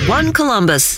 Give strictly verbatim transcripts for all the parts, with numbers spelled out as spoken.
one Columbus.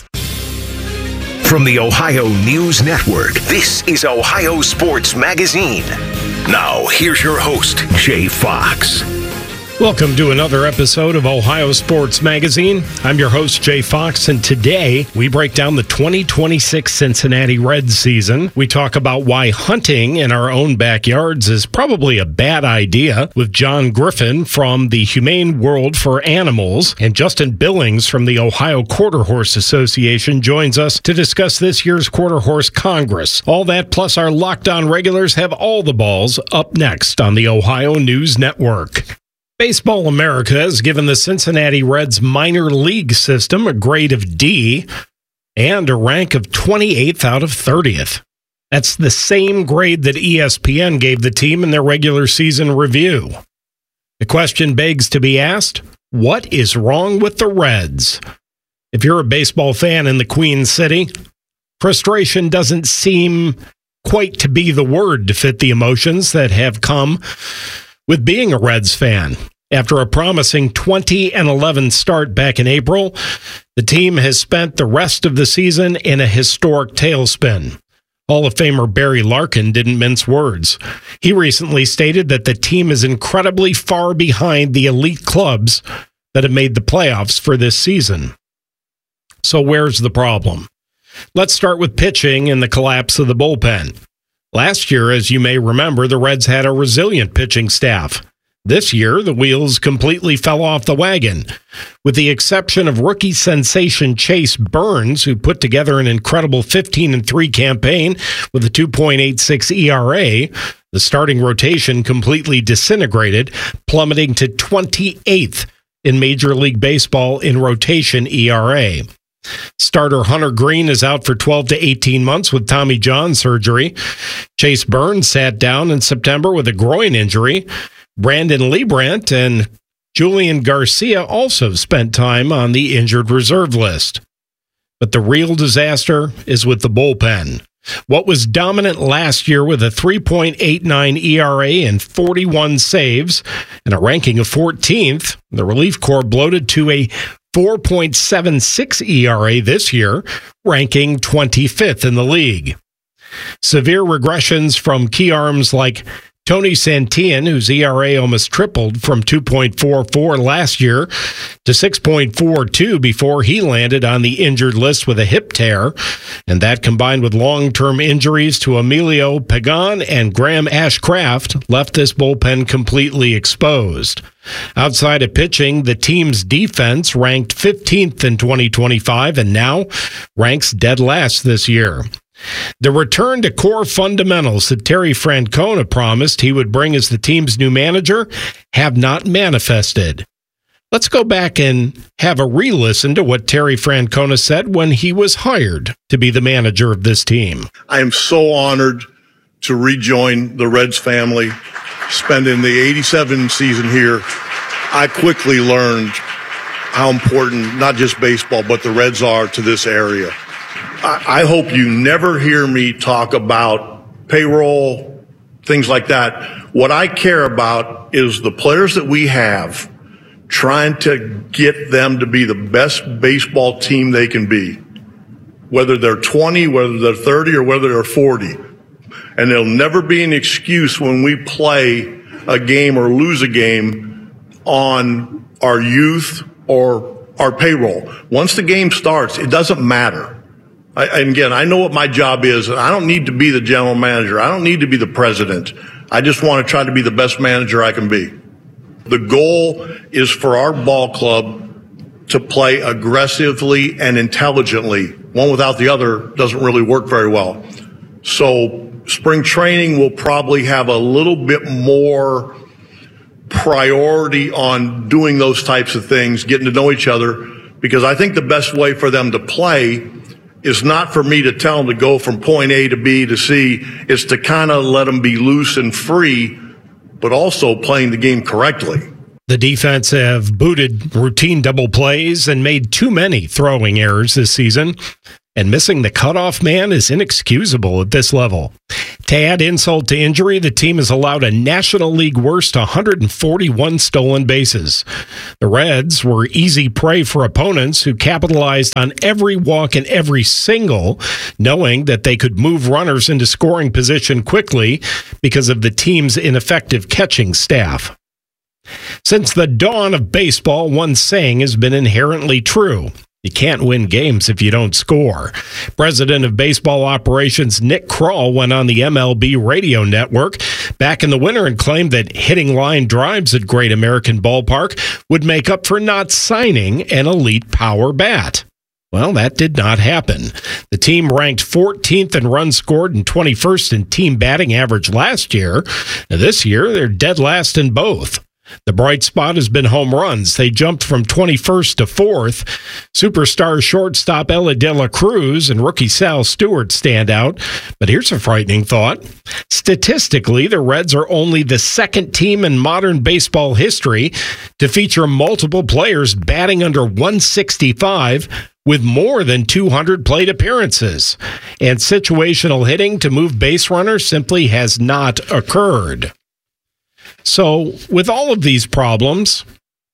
From the Ohio News Network, this is Ohio Sports Magazine. Now, here's your host, Jay Fox. Welcome to another episode of Ohio Sports Magazine. I'm your host, Jay Fox, and today we break down the twenty twenty-six Cincinnati Reds season. We talk about why hunting in our own backyards is probably a bad idea with John Griffin from the Humane World for Animals, and Justin Billings from the Ohio Quarter Horse Association joins us to discuss this year's Quarter Horse Congress. All that plus our Locked On regulars have all the balls up next on the Ohio News Network. Baseball America has given the Cincinnati Reds minor league system a grade of D and a rank of twenty-eighth out of thirtieth. That's the same grade that E S P N gave the team in their regular season review. The question begs to be asked, what is wrong with the Reds? If you're a baseball fan in the Queen City, frustration doesn't seem quite to be the word to fit the emotions that have come with being a Reds fan. After a promising twenty and eleven start back in April, the team has spent the rest of the season in a historic tailspin. Hall of Famer Barry Larkin didn't mince words. He recently stated that the team is incredibly far behind the elite clubs that have made the playoffs for this season. So where's the problem? Let's start with pitching and the collapse of the bullpen. Last year, as you may remember, the Reds had a resilient pitching staff. This year, the wheels completely fell off the wagon. With the exception of rookie sensation Chase Burns, who put together an incredible fifteen and three campaign with a two point eight six E R A, the starting rotation completely disintegrated, plummeting to twenty-eighth in Major League Baseball in rotation E R A. Starter Hunter Green is out for twelve to eighteen months with Tommy John surgery. Chase Burns sat down in September with a groin injury. Brandon Liebrandt and Julian Garcia also spent time on the injured reserve list. But the real disaster is with the bullpen. What was dominant last year with a three point eight nine E R A and forty-one saves and a ranking of fourteenth, the relief corps bloated to a four point seven six E R A this year, ranking twenty-fifth in the league. Severe regressions from key arms like Tony Santillan, whose E R A almost tripled from two point four four last year to six point four two before he landed on the injured list with a hip tear, and that combined with long-term injuries to Emilio Pagan and Graham Ashcraft left this bullpen completely exposed. Outside of pitching, the team's defense ranked fifteenth in twenty twenty-five and now ranks dead last this year. The return to core fundamentals that Terry Francona promised he would bring as the team's new manager have not manifested. Let's go back and have a re-listen to what Terry Francona said when he was hired to be the manager of this team. I am so honored to rejoin the Reds family. Spending the eighty-seven season here, I quickly learned how important not just baseball, but the Reds are to this area. I, I hope you never hear me talk about payroll, things like that. What I care about is the players that we have, trying to get them to be the best baseball team they can be, whether they're twenty, whether they're thirty, or whether they're forty. And there'll never be an excuse when we play a game or lose a game on our youth or our payroll. Once the game starts, it doesn't matter. I, and again, I know what my job is, and I don't need to be the general manager. I don't need to be the president. I just want to try to be the best manager I can be. The goal is for our ball club to play aggressively and intelligently. One without the other doesn't really work very well. So spring training will probably have a little bit more priority on doing those types of things, getting to know each other, because I think the best way for them to play is not for me to tell them to go from point A to B to C. It's to kind of let them be loose and free, but also playing the game correctly. The defense have booted routine double plays and made too many throwing errors this season, and missing the cutoff man is inexcusable at this level. To add insult to injury, the team has allowed a National League worst one hundred forty-one stolen bases. The Reds were easy prey for opponents who capitalized on every walk and every single, knowing that they could move runners into scoring position quickly because of the team's ineffective catching staff. Since the dawn of baseball, one saying has been inherently true. You can't win games if you don't score. President of Baseball Operations Nick Krall went on the M L B radio network back in the winter and claimed that hitting line drives at Great American Ballpark would make up for not signing an elite power bat. Well, that did not happen. The team ranked fourteenth in runs scored and twenty-first in team batting average last year. Now, this year, they're dead last in both. The bright spot has been home runs. They jumped from twenty-first to fourth. Superstar shortstop Ella De La Cruz and rookie Sal Stewart stand out. But here's a frightening thought. Statistically, the Reds are only the second team in modern baseball history to feature multiple players batting under one sixty-five with more than two hundred plate appearances. And situational hitting to move base runners simply has not occurred. So, with all of these problems,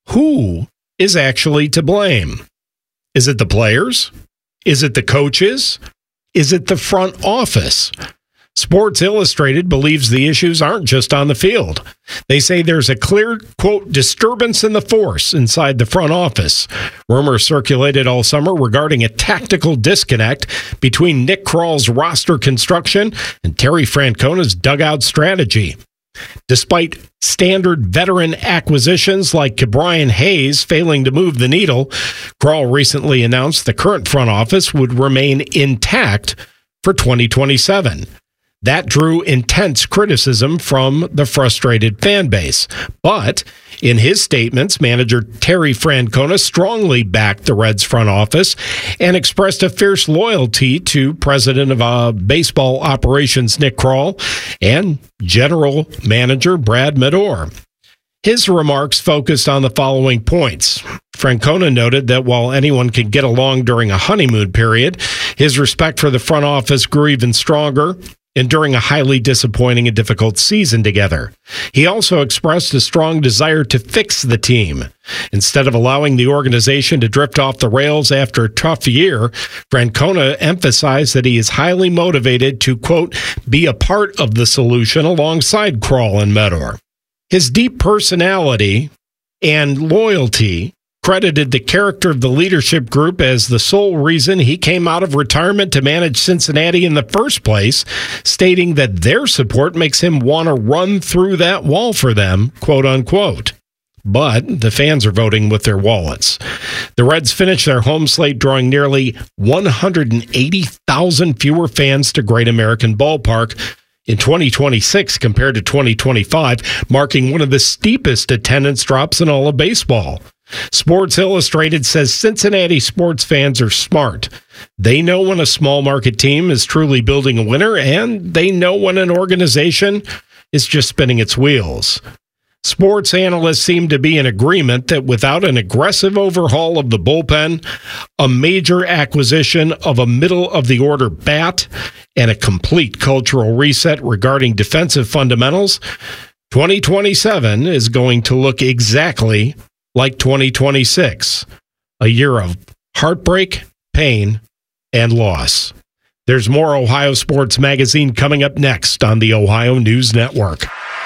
who is actually to blame? Is it the players? Is it the coaches? Is it the front office? Sports Illustrated believes the issues aren't just on the field. They say there's a clear, quote, disturbance in the force inside the front office. Rumors circulated all summer regarding a tactical disconnect between Nick Krall's roster construction and Terry Francona's dugout strategy. Despite standard veteran acquisitions like Ke'Bryan Hayes failing to move the needle, Krall recently announced the current front office would remain intact for twenty twenty-seven. That drew intense criticism from the frustrated fan base. But in his statements, manager Terry Francona strongly backed the Reds front office and expressed a fierce loyalty to President of uh, Baseball Operations Nick Krall and General Manager Brad Medore. His remarks focused on the following points. Francona noted that while anyone can get along during a honeymoon period, his respect for the front office grew even stronger and during a highly disappointing and difficult season together. He also expressed a strong desire to fix the team. Instead of allowing the organization to drift off the rails after a tough year, Francona emphasized that he is highly motivated to, quote, be a part of the solution alongside Krall and Medore. His deep personality and loyalty credited the character of the leadership group as the sole reason he came out of retirement to manage Cincinnati in the first place, stating that their support makes him want to run through that wall for them, quote unquote. But the fans are voting with their wallets. The Reds finished their home slate drawing nearly one hundred eighty thousand fewer fans to Great American Ballpark in twenty twenty-six compared to twenty twenty-five, marking one of the steepest attendance drops in all of baseball. Sports Illustrated says Cincinnati sports fans are smart. They know when a small market team is truly building a winner, and they know when an organization is just spinning its wheels. Sports analysts seem to be in agreement that without an aggressive overhaul of the bullpen, a major acquisition of a middle-of-the-order bat, and a complete cultural reset regarding defensive fundamentals, twenty twenty-seven is going to look exactly like twenty twenty-six, a year of heartbreak, pain, and loss. There's more Ohio Sports Magazine coming up next on the Ohio News Network.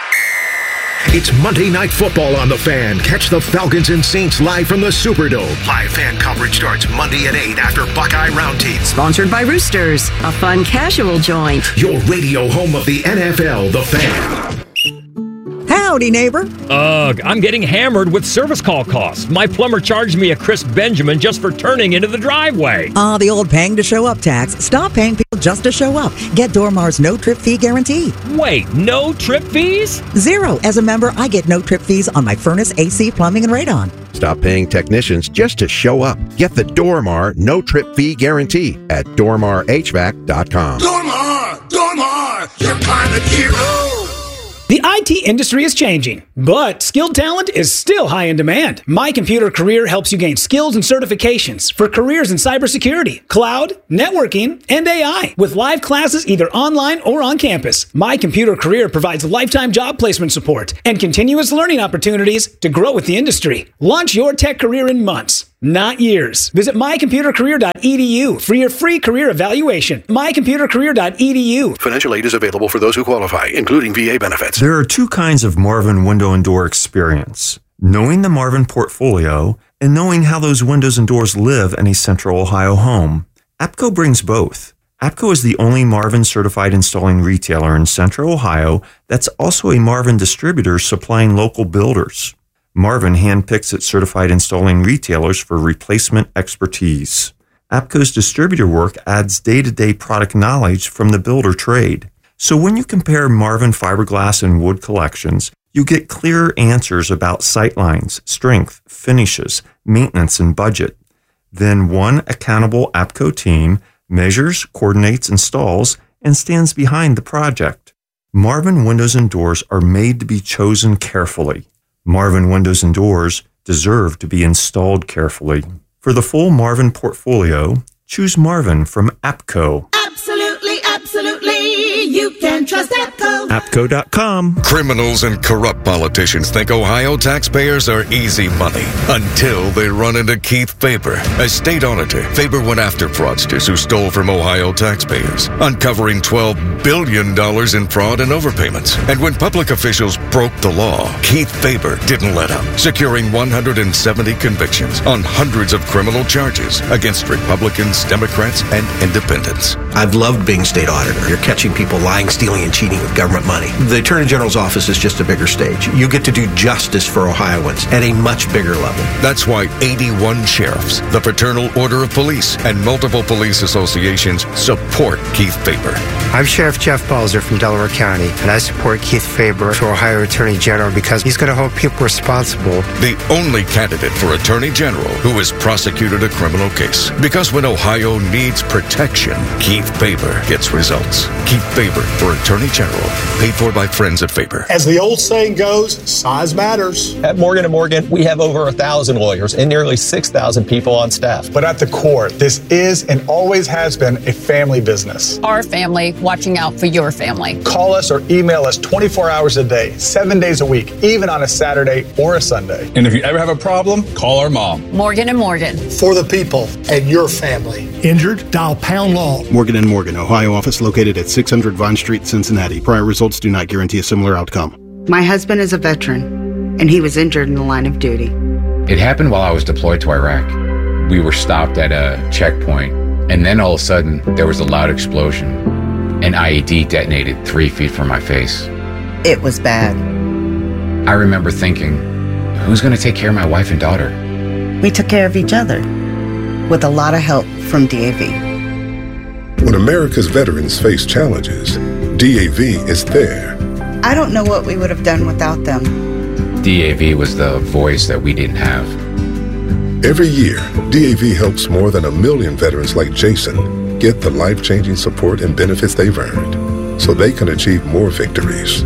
It's Monday Night Football on The Fan. Catch the Falcons and Saints live from the Superdome. Live fan coverage starts Monday at eight after Buckeye Roundtable. Sponsored by Roosters, a fun casual joint. Your radio home of the N F L, The Fan. Howdy, neighbor. Ugh, I'm getting hammered with service call costs. My plumber charged me a crisp Benjamin just for turning into the driveway. Ah, uh, the old paying to show up tax. Stop paying people just to show up. Get Dormar's no trip fee guarantee. Wait, no trip fees? Zero. As a member, I get no trip fees on my furnace, A C, plumbing, and radon. Stop paying technicians just to show up. Get the Dormar no trip fee guarantee at dormar h v a c dot com. Dormar! Dormar! Your climate hero! The I T industry is changing, but skilled talent is still high in demand. My Computer Career helps you gain skills and certifications for careers in cybersecurity, cloud, networking, and A I, with live classes either online or on campus. My Computer Career provides lifetime job placement support and continuous learning opportunities to grow with the industry. Launch your tech career in months, not years. Visit my computer career dot e d u for your free career evaluation. my computer career dot e d u. Financial aid is available for those who qualify, including V A benefits. There are two kinds of Marvin window and door experience. Knowing the Marvin portfolio and knowing how those windows and doors live in a Central Ohio home. APCO brings both. APCO is the only Marvin certified installing retailer in Central Ohio that's also a Marvin distributor supplying local builders. Marvin handpicks its certified installing retailers for replacement expertise. APCO's distributor work adds day-to-day product knowledge from the builder trade. So when you compare Marvin fiberglass and wood collections, you get clearer answers about sightlines, strength, finishes, maintenance, and budget. Then one accountable APCO team measures, coordinates, installs, and stands behind the project. Marvin windows and doors are made to be chosen carefully. Marvin windows and doors deserve to be installed carefully. For the full Marvin portfolio, choose Marvin from APCO. Absolutely, absolutely. You can trust APCO. APCO dot com. Criminals and corrupt politicians think Ohio taxpayers are easy money until they run into Keith Faber. As state auditor, Faber went after fraudsters who stole from Ohio taxpayers, uncovering twelve billion dollars in fraud and overpayments. And when public officials broke the law, Keith Faber didn't let up, securing one hundred seventy convictions on hundreds of criminal charges against Republicans, Democrats, and independents. I've loved being state auditor. You're catching people lying, stealing, and cheating with government money. The Attorney General's office is just a bigger stage. You get to do justice for Ohioans at a much bigger level. That's why eighty-one sheriffs, the Fraternal Order of Police, and multiple police associations support Keith Faber. I'm Sheriff Jeff Balzer from Delaware County, and I support Keith Faber for Ohio Attorney General because he's going to hold people responsible. The only candidate for Attorney General who has prosecuted a criminal case. Because when Ohio needs protection, Keith Faber gets results. Keith Faber for Attorney General, paid for by friends at Faber. As the old saying goes, size matters. At Morgan and Morgan, we have over a thousand lawyers and nearly six thousand people on staff. But at the core, this is and always has been a family business. Our family watching out for your family. Call us or email us twenty-four hours a day, seven days a week, even on a Saturday or a Sunday. And if you ever have a problem, call our mom. Morgan and Morgan. For the people and your family. Injured? Dial Pound Law. Morgan and Morgan, Ohio office located at six hundred Vine Street, Cincinnati. Prior results do not guarantee a similar outcome. My husband is a veteran, and he was injured in the line of duty. It happened while I was deployed to Iraq. We were stopped at a checkpoint, and then all of a sudden, there was a loud explosion. An I E D detonated three feet from my face. It was bad. I remember thinking, who's going to take care of my wife and daughter? We took care of each other, with a lot of help from D A V. When America's veterans face challenges, D A V is there. I don't know what we would have done without them. D A V was the voice that we didn't have. Every year, D A V helps more than a million veterans like Jason get the life-changing support and benefits they've earned so they can achieve more victories.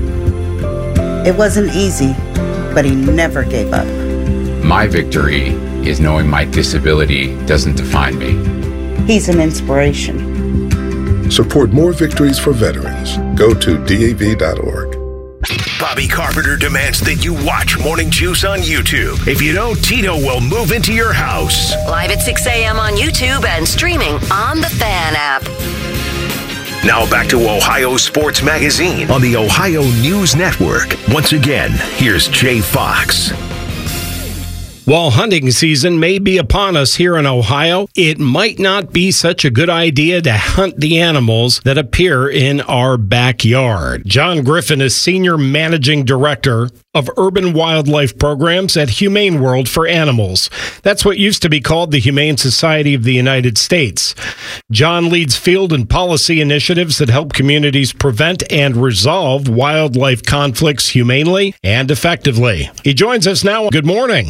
It wasn't easy, but he never gave up. My victory is knowing my disability doesn't define me. He's an inspiration. Support more victories for veterans. Go to D A V dot org. Bobby Carpenter demands that you watch Morning Juice on YouTube. If you don't, Tito will move into your house. Live at six a.m. on YouTube and streaming on the Fan app. Now back to Ohio Sports Magazine on the Ohio News Network. Once again, here's Jay Fox. While hunting season may be upon us here in Ohio, it might not be such a good idea to hunt the animals that appear in our backyard. John Griffin is Senior Managing Director of Urban Wildlife Programs at Humane World for Animals. That's what used to be called the Humane Society of the United States. John leads field and policy initiatives that help communities prevent and resolve wildlife conflicts humanely and effectively. He joins us now. Good morning. Morning, Jay.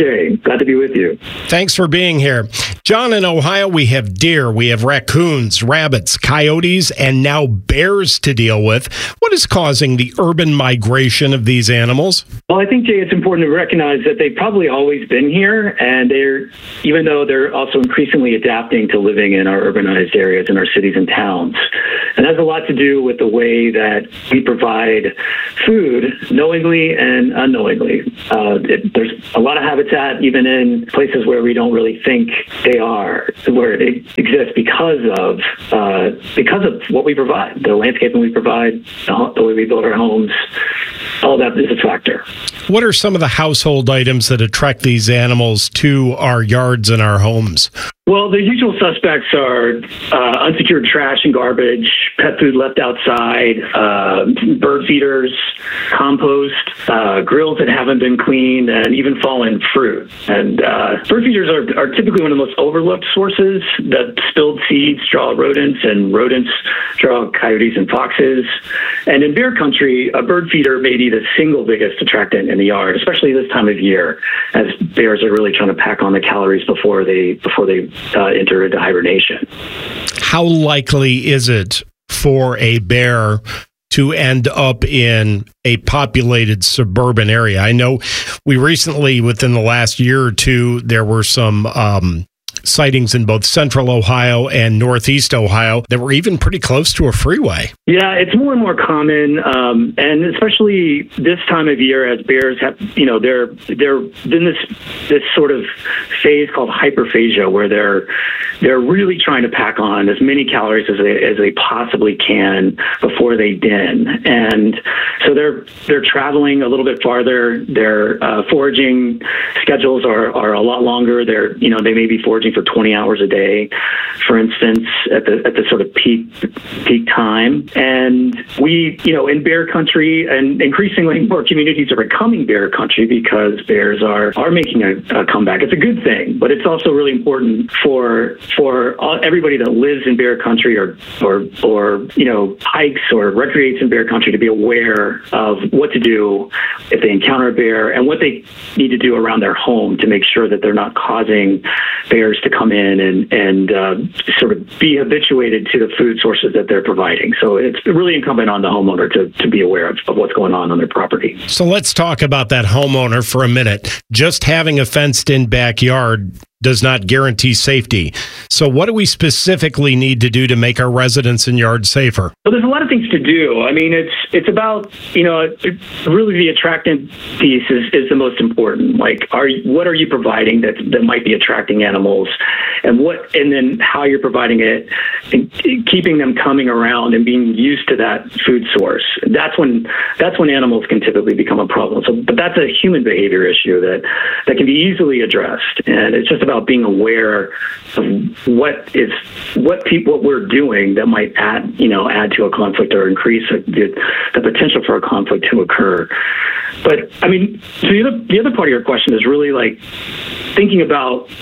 Jay. Glad to be with you. Thanks for being here. John, in Ohio, we have deer, we have raccoons, rabbits, coyotes, and now bears to deal with. What is causing the urban migration of these animals? Well, I think, Jay, it's important to recognize that they've probably always been here, and they're, even though they're also increasingly adapting to living in our urbanized areas, in our cities and towns. And that has a lot to do with the way that we provide food, knowingly and unknowingly. Uh, it, there's a lot of habitat, even in places where we don't really think they are, where it exists because of uh, because of what we provide, the landscaping we provide, the, the way we build our homes. All that is a factor. What are some of the household items that attract these animals to our yards and our homes? Well, the usual suspects are uh, unsecured trash and garbage, pet food left outside, uh, bird feeders, compost, uh, grills that haven't been cleaned, and even fallen fruit. And uh, bird feeders are, are typically one of the most overlooked sources. That spilled seeds draw rodents, and rodents draw coyotes and foxes. And in bear country, a bird feeder may be the single biggest attractant in the yard, especially this time of year, as bears are really trying to pack on the calories before they before they Uh, enter into hibernation. How likely is it for a bear to end up in a populated suburban area? I know we recently, within the last year or two, there were some um, sightings in both central Ohio and northeast Ohio that were even pretty close to a freeway. Yeah, it's more and more common, um, and especially this time of year, as bears have, you know, they're they're in this this sort of phase called hyperphagia, where they're they're really trying to pack on as many calories as they as they possibly can before they den, and so they're they're traveling a little bit farther. Their uh, foraging schedules are are a lot longer. They're you know they may be foraging for twenty hours a day, for instance, at the at the sort of peak peak time. And we, you know, in bear country, and increasingly more communities are becoming bear country because bears are are making a, a comeback. It's a good thing, but it's also really important for for all, everybody that lives in bear country or or or you know hikes or recreates in bear country to be aware of what to do if they encounter a bear, and what they need to do around their home to make sure that they're not causing bears to come in and and uh, sort of be habituated to the food sources that they're providing. So it's really incumbent on the homeowner to, to be aware of, of what's going on on their property. So let's talk about that homeowner for a minute. Just having a fenced-in backyard does not guarantee safety. So what do we specifically need to do to make our residents and yards safer? Well, there's a lot of things to do. I mean, it's it's about, you know, it, really the attractant piece is, is the most important. Like, are what are you providing that that might be attracting animals, and what, and then how you're providing it, and keeping them coming around and being used to that food source. That's when that's when animals can typically become a problem. So, but that's a human behavior issue that that can be easily addressed, and it's just about about being aware of what is what people what we're doing that might add you know add to a conflict or increase a, the, the potential for a conflict to occur. But I mean, so the other the other part of your question is really like thinking about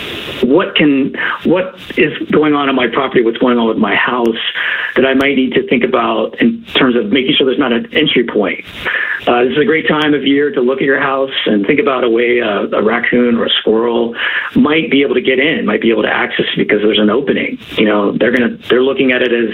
what can what is going on on my property, what's going on with my house that I might need to think about in terms of making sure there's not an entry point. Uh, this is a great time of year to look at your house and think about a way a, a raccoon or a squirrel might be able to get in, might be able to access because there's an opening. You know, they're gonna they're looking at it as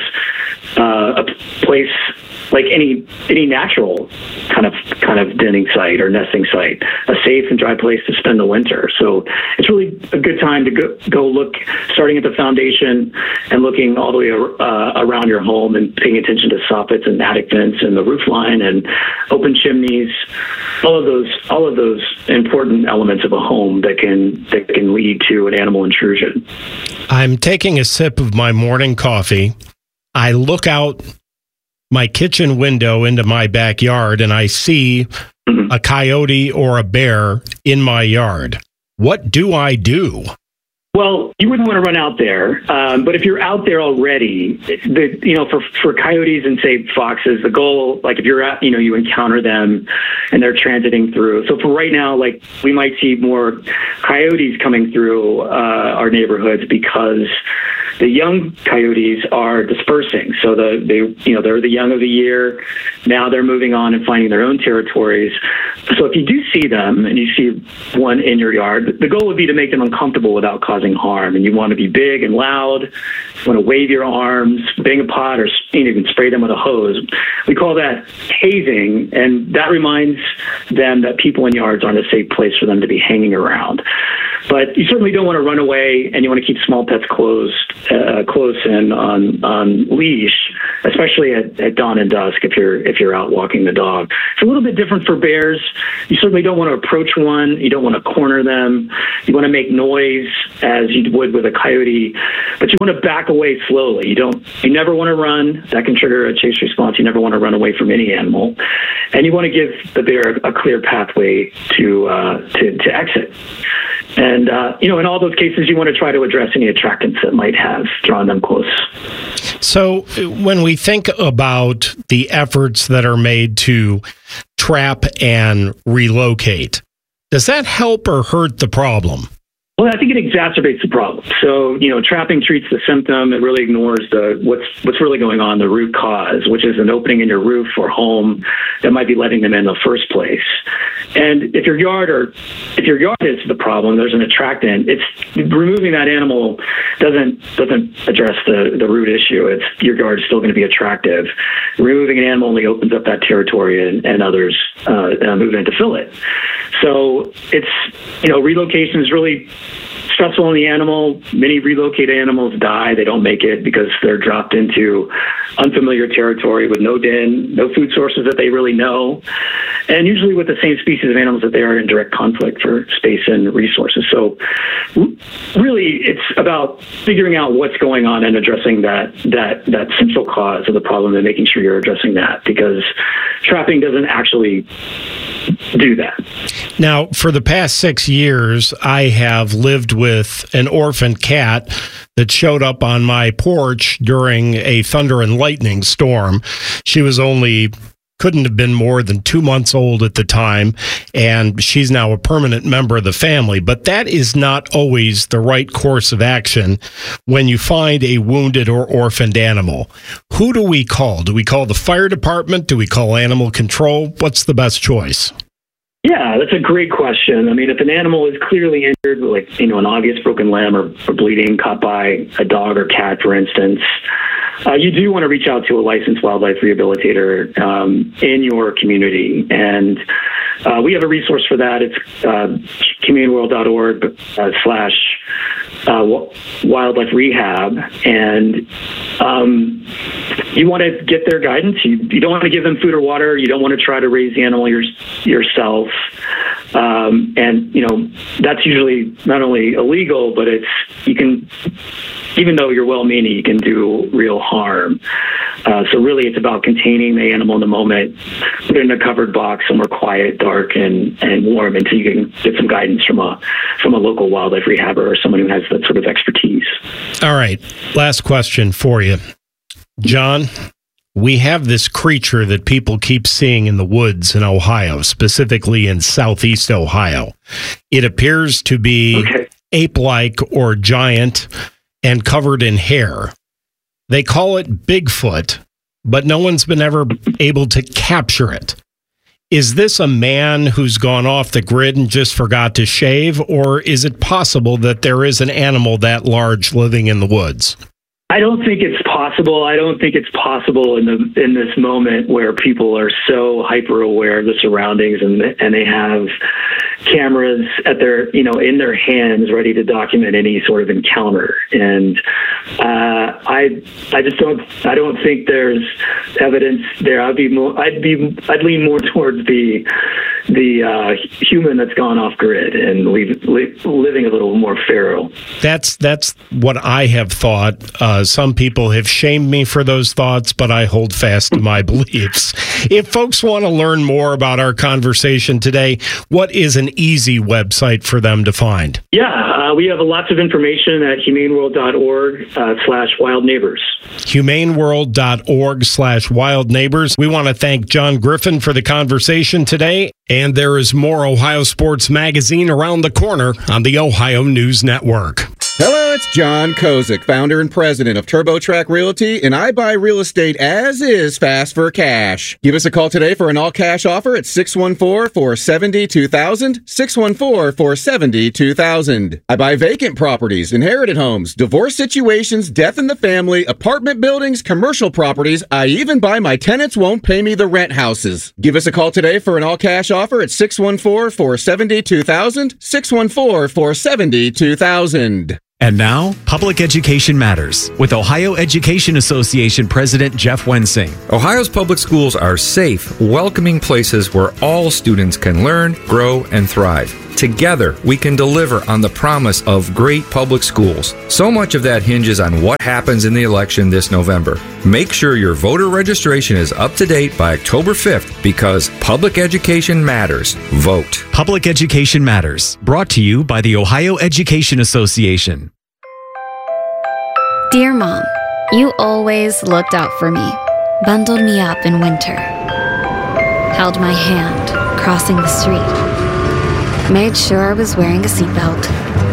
uh, a place like any any natural kind of kind of denning site or nesting site, a safe and dry place to spend the winter. So it's really a good time to go, go look, starting at the foundation and looking all the way uh, around your home and paying attention to soffits and attic vents and the roof line and open chimneys, all of those all of those important elements of a home that can that can lead to an animal intrusion. I'm taking a sip of my morning coffee. I look out my kitchen window into my backyard and I see a coyote or a bear in my yard. What do I do? Well, you wouldn't want to run out there, um, but if you're out there already, the, you know, for for coyotes and say foxes, the goal, like if you're at, you know, you encounter them and they're transiting through. So for right now, like we might see more coyotes coming through uh, our neighborhoods because the young coyotes are dispersing. So the they you know they're the young of the year. Now they're moving on and finding their own territories. So if you do see them and you see one in your yard, the goal would be to make them uncomfortable without causing harm. And you want to be big and loud. You want to wave your arms, bang a pot, or even spray them with a hose. We call that hazing, and that reminds them that people in yards aren't a safe place for them to be hanging around. But you certainly don't want to run away, and you want to keep small pets closed, uh, close and on on leash, especially at, at dawn and dusk if you're if you're out walking the dog. It's a little bit different for bears. You certainly don't want to approach one. You don't want to corner them. You want to make noise as you would with a coyote, but you want to back away slowly. You don't. You never want to run. That can trigger a chase response. You never want to run away from any animal, and you want to give the bear a clear pathway to uh, to, to exit. And, uh, you know, in all those cases, you want to try to address any attractants that might have drawn them close. So when we think about the efforts that are made to trap and relocate, does that help or hurt the problem? Well, I think it exacerbates the problem. So, you know, trapping treats the symptom. It really ignores the what's what's really going on, the root cause, which is an opening in your roof or home that might be letting them in the first place. And if your yard or if your yard is the problem, there's an attractant. It's removing that animal doesn't doesn't address the, the root issue. It's your yard is still going to be attractive. Removing an animal only opens up that territory, and, and others uh, move in to fill it. So it's, you know, relocation is really stressful on the animal. Many relocated animals die. They don't make it because they're dropped into unfamiliar territory with no den, no food sources that they really know, and usually with the same species of animals that they are in direct conflict for space and resources. So really, it's about figuring out what's going on and addressing that that that central cause of the problem and making sure you're addressing that, because trapping doesn't actually do that. Now, for the past six years, I have lived with an orphaned cat that showed up on my porch during a thunder and lightning storm. She was only couldn't have been more than two months old at the time, and she's now a permanent member of the family. But that is not always the right course of action when you find a wounded or orphaned animal. Who do we call? Do we call the fire department? Do we call animal control? What's the best choice? Yeah, that's a great question. I mean, if an animal is clearly injured, like, you know, an obvious broken limb or, or bleeding caught by a dog or cat, for instance, uh, you do want to reach out to a licensed wildlife rehabilitator um, in your community. And uh, we have a resource for that. It's uh, humaneworld.org uh, slash uh, wildlife rehab. And um, you want to get their guidance. You, you don't want to give them food or water. You don't want to try to raise the animal your, yourself. Um, and, you know, that's usually not only illegal, but it's, you can, even though you're well-meaning, you can do real harm. Uh, so really it's about containing the animal in the moment, put it in a covered box somewhere quiet, dark, and, and warm until you can get some guidance from a, from a local wildlife rehabber or someone who has that sort of expertise. All right. Last question for you. John, we have this creature that people keep seeing in the woods in Ohio, specifically in southeast Ohio. It appears to be okay. ape-like or giant and covered in hair. They call it Bigfoot, but no one's been ever able to capture it. Is this a man who's gone off the grid and just forgot to shave, or is it possible that there is an animal that large living in the woods? I don't think it's possible. I don't think it's possible in the in this moment where people are so hyper aware of the surroundings and and they have cameras at their you know in their hands ready to document any sort of encounter. And uh, I I just don't I don't think there's evidence there. I'd be more I'd be I'd lean more towards the the uh, human that's gone off grid and leave, live, living a little more feral. That's that's what I have thought. Uh, some people have shamed me for those thoughts, but I hold fast to my beliefs. If folks want to learn more about our conversation today, what is an easy website for them to find? Yeah, uh, we have lots of information at humaneworld.org uh, slash wild neighbors. humaneworld.org slash wild neighbors. We want to thank John Griffin for the conversation today. And there is more Ohio Sports Magazine around the corner on the Ohio News Network. Hello, it's John Kozik, founder and president of TurboTrack Realty, and I buy real estate as is fast for cash. Give us a call today for an all-cash offer at six one four, four seven zero, two thousand, six one four, four seven zero, two thousand. I buy vacant properties, inherited homes, divorce situations, death in the family, apartment buildings, commercial properties. I even buy my tenants won't pay me the rent houses. Give us a call today for an all-cash offer at six one four, four seven zero, two thousand, six one four, four seven zero, two thousand. And now, Public Education Matters with Ohio Education Association President Jeff Wensing. Ohio's public schools are safe, welcoming places where all students can learn, grow, and thrive. Together, we can deliver on the promise of great public schools. So much of that hinges on what happens in the election this November. Make sure your voter registration is up to date by October fifth because public education matters. Vote. Public Education Matters, brought to you by the Ohio Education Association. Dear Mom, you always looked out for me, bundled me up in winter, held my hand crossing the street, made sure I was wearing a seatbelt,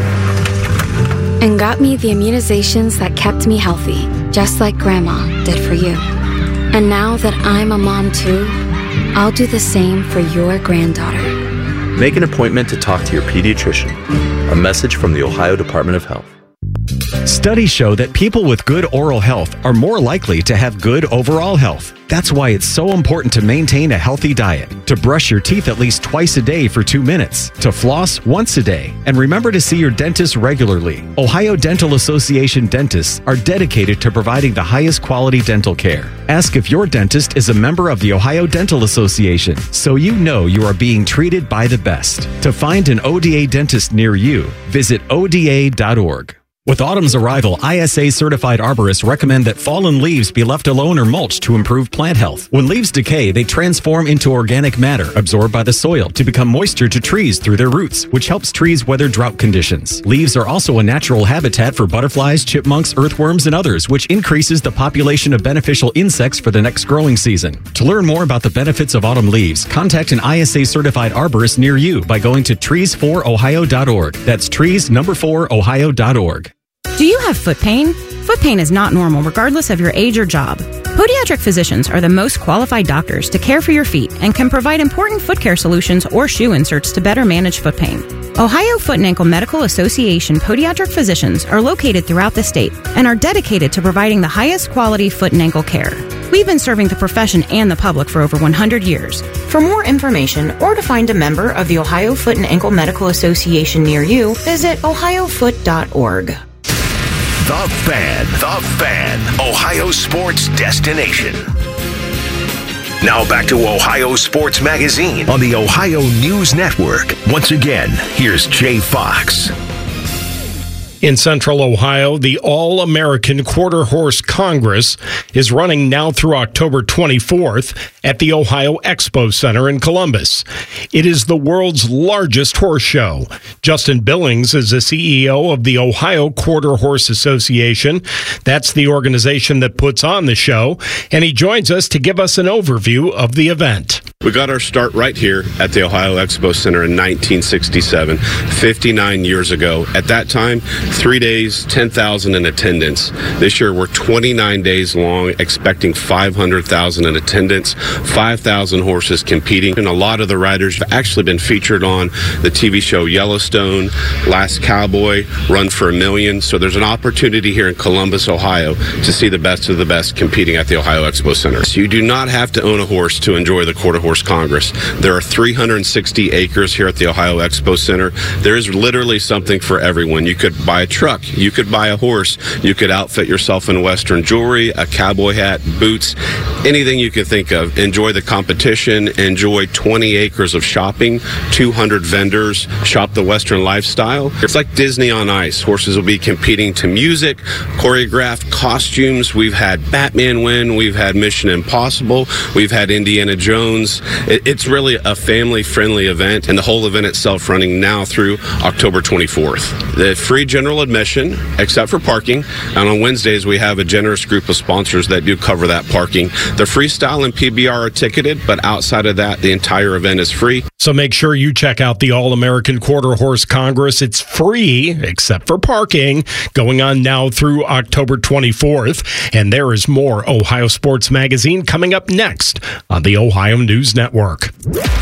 and got me the immunizations that kept me healthy, just like Grandma did for you. And now that I'm a mom too, I'll do the same for your granddaughter. Make an appointment to talk to your pediatrician. A message from the Ohio Department of Health. Studies show that people with good oral health are more likely to have good overall health. That's why it's so important to maintain a healthy diet, to brush your teeth at least twice a day for two minutes, to floss once a day, and remember to see your dentist regularly. Ohio Dental Association dentists are dedicated to providing the highest quality dental care. Ask if your dentist is a member of the Ohio Dental Association so you know you are being treated by the best. To find an O D A dentist near you, visit O D A dot org. With autumn's arrival, I S A-certified arborists recommend that fallen leaves be left alone or mulched to improve plant health. When leaves decay, they transform into organic matter absorbed by the soil to become moisture to trees through their roots, which helps trees weather drought conditions. Leaves are also a natural habitat for butterflies, chipmunks, earthworms, and others, which increases the population of beneficial insects for the next growing season. To learn more about the benefits of autumn leaves, contact an I S A-certified arborist near you by going to trees for ohio dot org. That's trees number four ohio dot org. Do you have foot pain? Foot pain is not normal regardless of your age or job. Podiatric physicians are the most qualified doctors to care for your feet and can provide important foot care solutions or shoe inserts to better manage foot pain. Ohio Foot and Ankle Medical Association podiatric physicians are located throughout the state and are dedicated to providing the highest quality foot and ankle care. We've been serving the profession and the public for over one hundred years. For more information or to find a member of the Ohio Foot and Ankle Medical Association near you, visit ohio foot dot org. The Fan. The Fan. Ohio sports destination. Now back to Ohio Sports Magazine on the Ohio News Network. Once again, here's Jay Fox. In Central Ohio, the All-American Quarter Horse Congress is running now through October twenty-fourth at the Ohio Expo Center in Columbus. It is the world's largest horse show. Justin Billings is the C E O of the Ohio Quarter Horse Association. That's the organization that puts on the show, and he joins us to give us an overview of the event. We got our start right here at the Ohio Expo Center in nineteen sixty-seven, fifty-nine years ago. At that time, three days, ten thousand in attendance. This year, we're twenty-nine days long, expecting five hundred thousand in attendance, five thousand horses competing. And a lot of the riders have actually been featured on the T V show Yellowstone, Last Cowboy, Run for a Million. So there's an opportunity here in Columbus, Ohio, to see the best of the best competing at the Ohio Expo Center. So you do not have to own a horse to enjoy the Quarter Horse Congress. There are three hundred sixty acres here at the Ohio Expo Center. There is literally something for everyone. You could buy a truck, you could buy a horse, you could outfit yourself in Western jewelry, a cowboy hat, boots, anything you could think of. Enjoy the competition, enjoy twenty acres of shopping, two hundred vendors, shop the Western lifestyle. It's like Disney on ice. Horses will be competing to music, choreographed costumes. We've had Batman win, we've had Mission Impossible, we've had Indiana Jones. It's it, it's really a family-friendly event, and the whole event itself running now through October twenty-fourth. The free general admission, except for parking, and on Wednesdays we have a generous group of sponsors that do cover that parking. The freestyle and P B R are ticketed, but outside of that, the entire event is free. So make sure you check out the All-American Quarter Horse Congress. It's free, except for parking, going on now through October twenty-fourth. And there is more Ohio Sports Magazine coming up next on the Ohio News Network.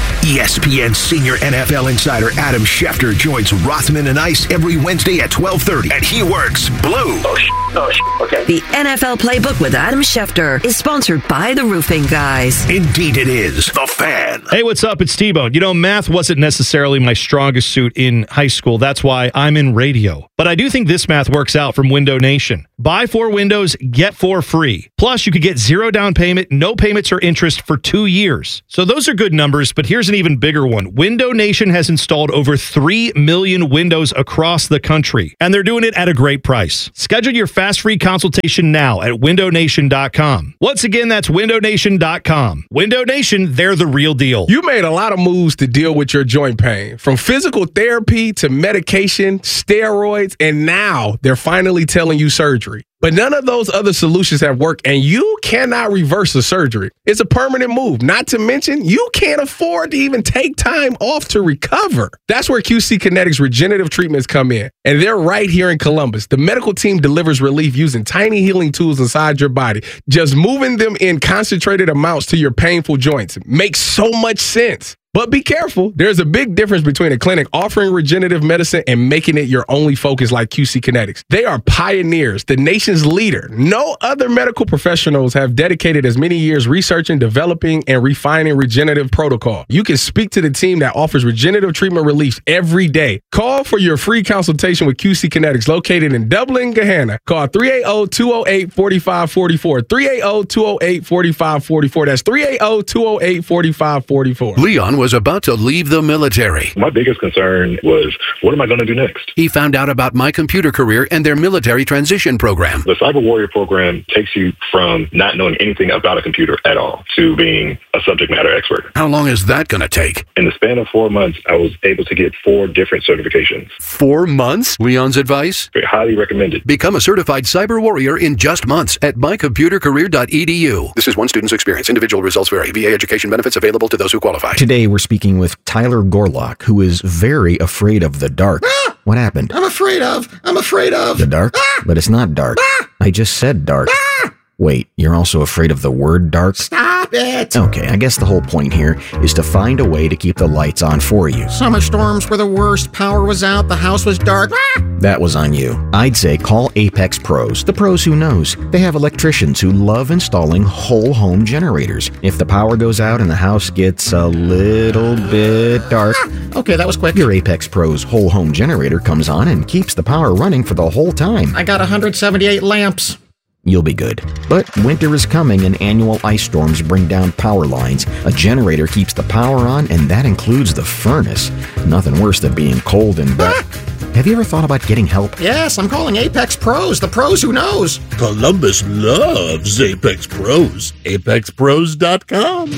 E S P N senior N F L insider Adam Schefter joins Rothman and Ice every Wednesday at twelve thirty, and he works blue. Oh, sh- oh sh- okay. The N F L Playbook with Adam Schefter is sponsored by the Roofing Guys. Indeed it is. The Fan. Hey, what's up? It's T-Bone. You know, math wasn't necessarily my strongest suit in high school. That's why I'm in radio. But I do think this math works out from Window Nation. Buy four windows, get four free. Plus, you could get zero down payment, no payments or interest for two years. So those are good numbers, but here's an even bigger one. Window Nation has installed over three million windows across the country, and they're doing it at a great price. Schedule your fast free consultation now at window nation dot com. Once again, that's window nation dot com. Window Nation, they're the real deal. You made a lot of moves to deal with your joint pain, from physical therapy to medication, steroids, and now they're finally telling you surgery. But none of those other solutions have worked, and you cannot reverse the surgery. It's a permanent move. Not to mention, you can't afford to even take time off to recover. That's where Q C Kinetics regenerative treatments come in, and they're right here in Columbus. The medical team delivers relief using tiny healing tools inside your body. Just moving them in concentrated amounts to your painful joints makes so much sense. But be careful. There's a big difference between a clinic offering regenerative medicine and making it your only focus like Q C Kinetics. They are pioneers, the nation's leader. No other medical professionals have dedicated as many years researching, developing, and refining regenerative protocol. You can speak to the team that offers regenerative treatment relief every day. Call for your free consultation with Q C Kinetics, located in Dublin, Gahanna. Call three eight zero, two zero eight, four five four four, three eight zero, two zero eight, four five four four. That's three eight zero, two zero eight, four five four four. Leon was about to leave the military. My biggest concern was, what am I going to do next? He found out about My Computer Career and their military transition program. The Cyber Warrior program takes you from not knowing anything about a computer at all to being a subject matter expert. How long is that going to take? In the span of four months, I was able to get four different certifications. Four months? Leon's advice? Very highly recommended. Become a certified cyber warrior in just months at my computer career dot e d u. This is one student's experience. Individual results vary. V A education benefits available to those who qualify. Today we're speaking with Tyler Gorlock, who is very afraid of the dark. Ah! What happened? I'm afraid of. I'm afraid of. The dark? Ah! But it's not dark. Ah! I just said dark. Ah! Wait, you're also afraid of the word dark? Stop it. Okay, I guess the whole point here is to find a way to keep the lights on for you. Summer storms were the worst. Power was out. The house was dark. Ah! That was on you. I'd say call Apex Pros, the pros who knows. They have electricians who love installing whole home generators. If the power goes out and the house gets a little bit dark, ah! Okay, that was quick. Your Apex Pros whole home generator comes on and keeps the power running for the whole time. I got one hundred seventy-eight lamps. You'll be good. But winter is coming and annual ice storms bring down power lines. A generator keeps the power on, and that includes the furnace. Nothing worse than being cold and wet. Have you ever thought about getting help? Yes, I'm calling Apex Pros, the pros who knows. Columbus loves Apex Pros. apex pros dot com.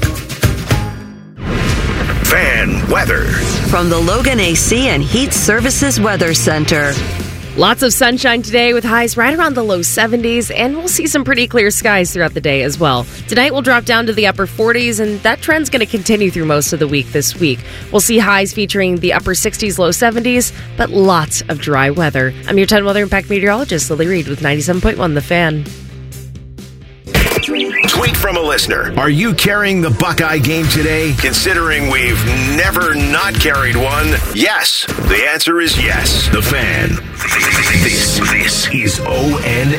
Fan weather. From the Logan A C and Heat Services Weather Center. Lots of sunshine today with highs right around the low seventies, and we'll see some pretty clear skies throughout the day as well. Tonight we'll drop down to the upper forties, and that trend's going to continue through most of the week this week. We'll see highs featuring the upper sixties, low seventies, but lots of dry weather. I'm your ten Weather Impact meteorologist, Lily Reed, with ninety-seven point one The Fan. Tweet from a listener. Are you carrying the Buckeye game today? Considering we've never not carried one, yes. The answer is yes. The Fan. This, this is O N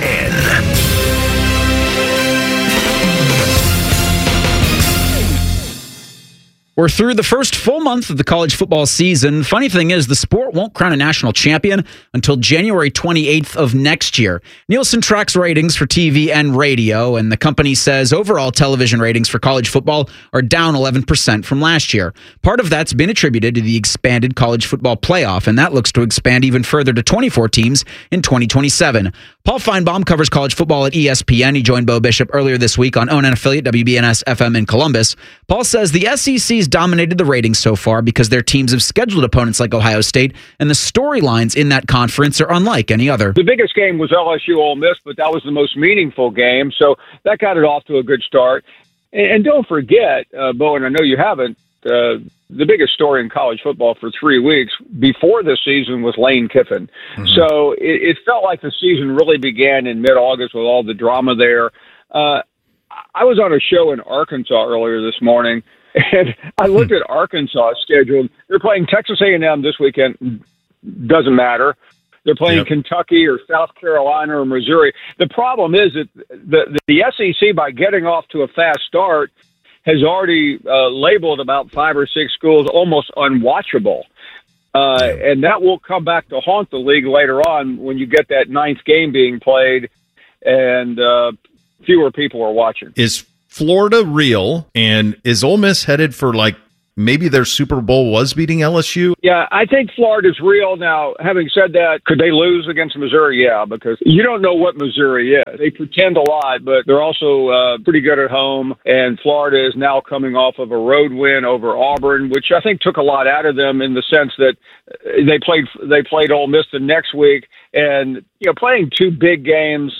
N. We're through the first full month of the college football season. Funny thing is, the sport won't crown a national champion until January twenty-eighth of next year. Nielsen tracks ratings for T V and radio, and the company says overall television ratings for college football are down eleven percent from last year. Part of that's been attributed to the expanded college football playoff, and that looks to expand even further to twenty-four teams in twenty twenty-seven. Paul Feinbaum covers college football at E S P N. He joined Bo Bishop earlier this week on O N N affiliate W B N S F M in Columbus. Paul says the S E C's dominated the ratings so far because their teams have scheduled opponents like Ohio State, and the storylines in that conference are unlike any other. The biggest game was L S U Ole Miss, but that was the most meaningful game, so that got it off to a good start. And, and don't forget, uh, Bo, and I know you haven't, uh, the biggest story in college football for three weeks before this season was Lane Kiffin. Mm-hmm. So it, it felt like the season really began in mid-August with all the drama there. Uh, I was on a show in Arkansas earlier this morning, and I looked at Arkansas' schedule. They're playing Texas A and M this weekend. Doesn't matter. They're playing yep. Kentucky or South Carolina or Missouri. The problem is that the, the S E C, by getting off to a fast start, has already uh, labeled about five or six schools almost unwatchable. Uh, and that will come back to haunt the league later on when you get that ninth game being played and uh, fewer people are watching. Is Florida real, and is Ole Miss headed for, like, maybe their Super Bowl was beating L S U? Yeah, I think Florida's real. Now, having said that, could they lose against Missouri? Yeah, because you don't know what Missouri is. They pretend a lot, but they're also uh, pretty good at home, and Florida is now coming off of a road win over Auburn, which I think took a lot out of them in the sense that they played they played Ole Miss the next week, and you know, playing two big games,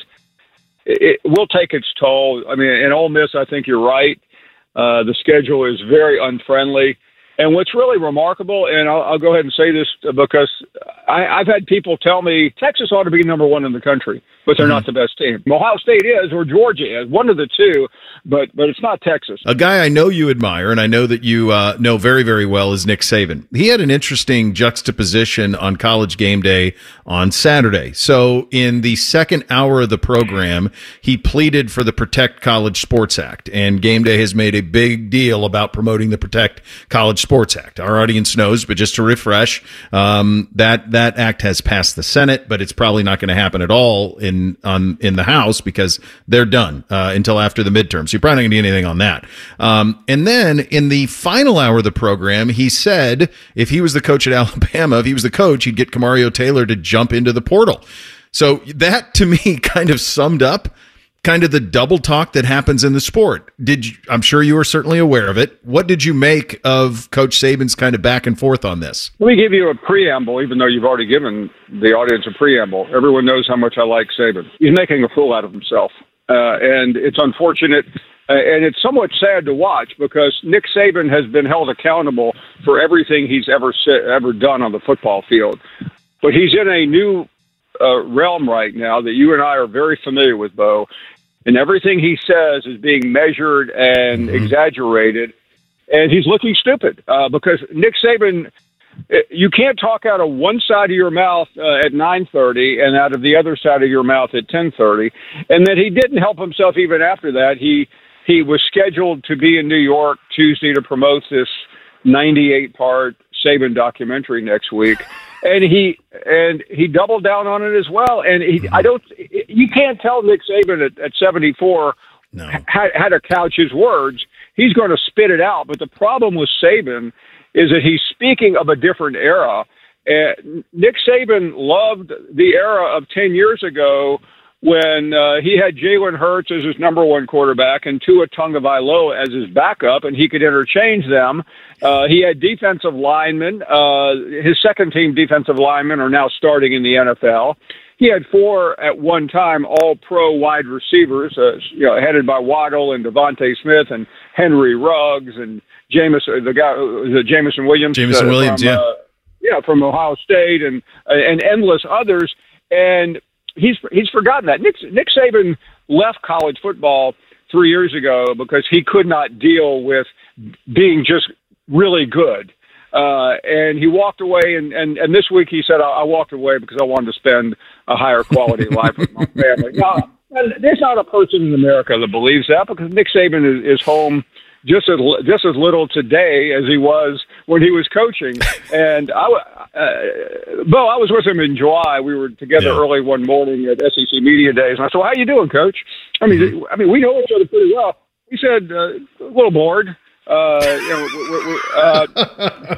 it will take its toll. I mean, in Ole Miss, I think you're right. Uh, the schedule is very unfriendly. And what's really remarkable, and I'll, I'll go ahead and say this because I, I've had people tell me Texas ought to be number one in the country, but they're mm-hmm. not the best team. Ohio State is, or Georgia is, one of the two, but but it's not Texas. A guy I know you admire, and I know that you uh, know very, very well, is Nick Saban. He had an interesting juxtaposition on College Game Day on Saturday. So in the second hour of the program, he pleaded for the Protect College Sports Act, and Game Day has made a big deal about promoting the Protect College Sports Act. Our audience knows, but just to refresh, um, that that act has passed the Senate, but it's probably not going to happen at all in on in the House because they're done uh, until after the midterms. So you're probably not going to do anything on that. Um, and then in the final hour of the program, he said if he was the coach at Alabama, if he was the coach, he'd get Camario Taylor to jump into the portal. So that to me kind of summed up kind of the double talk that happens in the sport. Did you, I'm sure you were certainly aware of it. What did you make of Coach Saban's kind of back and forth on this? Let me give you a preamble, even though you've already given the audience a preamble. Everyone knows how much I like Saban. He's making a fool out of himself, uh, and it's unfortunate, uh, and it's somewhat sad to watch because Nick Saban has been held accountable for everything he's ever ever done on the football field. But he's in a new uh, realm right now that you and I are very familiar with, Bo. And everything he says is being measured and mm-hmm. exaggerated, and he's looking stupid uh, because Nick Saban, you can't talk out of one side of your mouth uh, at nine thirty and out of the other side of your mouth at ten thirty, and then he didn't help himself even after that. He he was scheduled to be in New York Tuesday to promote this ninety-eight part Saban documentary next week. And he and he doubled down on it as well. And he, I don't, you can't tell Nick Saban at, at seventy-four no. how, how to couch his words. He's going to spit it out. But the problem with Saban is that he's speaking of a different era. And Nick Saban loved the era of ten years ago when uh, he had Jalen Hurts as his number one quarterback and Tua Tagovailoa as his backup, and he could interchange them. Uh, he had defensive linemen. Uh, his second-team defensive linemen are now starting in the N F L. He had four at one time all-pro wide receivers, uh, you know, headed by Waddle and Devontae Smith and Henry Ruggs and Jameson, the guy, the Jameson Williams. Jameson uh, Williams, from, yeah. Uh, yeah, from Ohio State and uh, and endless others. And He's he's forgotten that. Nick, Nick Saban left college football three years ago because he could not deal with being just really good. Uh, and he walked away, and, and, and this week he said, I, I walked away because I wanted to spend a higher quality life with my family. Now, there's not a person in America that believes that because Nick Saban is, is home just as just as little today as he was when he was coaching. And I, uh, Bo, I was with him in July. We were together yeah. early one morning at S E C Media Days, and I said, well, "How you doing, Coach?" I mean, mm-hmm. I mean, we know each other pretty well. He said, uh, "A little bored." Uh, you know, we, we, uh,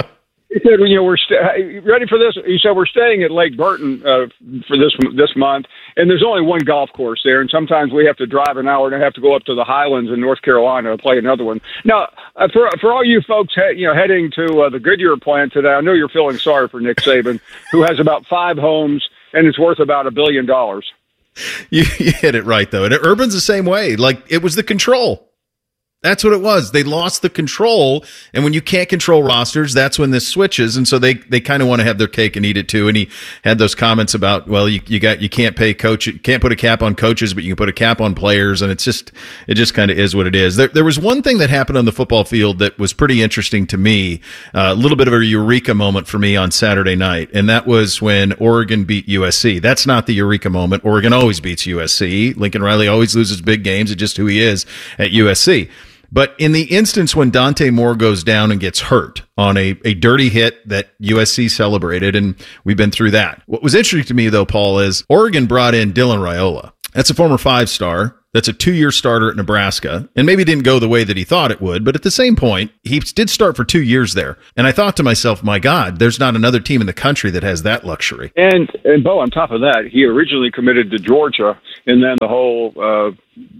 he said, "You know, we're st- ready for this." He said, "We're staying at Lake Burton uh, for this this month, and there's only one golf course there, and sometimes we have to drive an hour and a half to go up to the Highlands in North Carolina to play another one." Now, uh, for for all you folks, he- you know, heading to uh, the Goodyear plant today, I know you're feeling sorry for Nick Saban, who has about five homes and it's worth about a billion dollars. You, you hit it right, though, and Urban's the same way. Like, it was the control. That's what it was. They lost the control, and when you can't control rosters, that's when this switches. And so they, they kind of want to have their cake and eat it too. And he had those comments about, well, you, you got you can't pay coach, you can't put a cap on coaches, but you can put a cap on players, and it's just it just kind of is what it is. There there was one thing that happened on the football field that was pretty interesting to me, uh, a little bit of a eureka moment for me on Saturday night, and that was when Oregon beat U S C. That's not the eureka moment. Oregon always beats U S C. Lincoln Riley always loses big games. It's just who he is at U S C. But in the instance when Dante Moore goes down and gets hurt on a, a dirty hit that U S C celebrated, and we've been through that. What was interesting to me, though, Paul, is Oregon brought in Dylan Raiola. That's a former five-star. That's a two-year starter at Nebraska, and maybe didn't go the way that he thought it would, but at the same point, he did start for two years there. And I thought to myself, my God, there's not another team in the country that has that luxury. And, and Bo, on top of that, he originally committed to Georgia, and then the whole uh,